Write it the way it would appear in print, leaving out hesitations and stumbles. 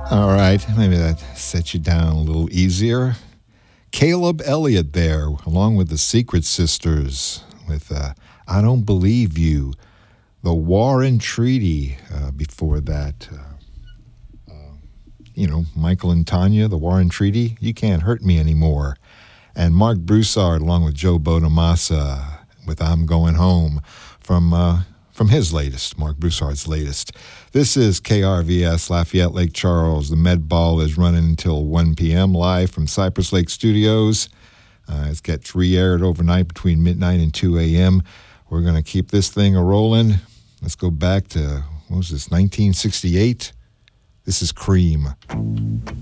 All right, maybe that sets you down a little easier. Caleb Elliott there, along with the Secret Sisters, with I Don't Believe You. The Warren Treaty before that. Michael and Tanya, the Warren Treaty, You Can't Hurt Me Anymore. And Mark Broussard, along with Joe Bonamassa, with I'm Going Home, from his latest, Mark Broussard's latest. This is KRVS, Lafayette Lake Charles. The Med Ball is running until 1 p.m. live from Cypress Lake Studios. It gets re-aired overnight between midnight and 2 a.m. We're going to keep this thing a-rolling. Let's go back to, 1968? This is Cream.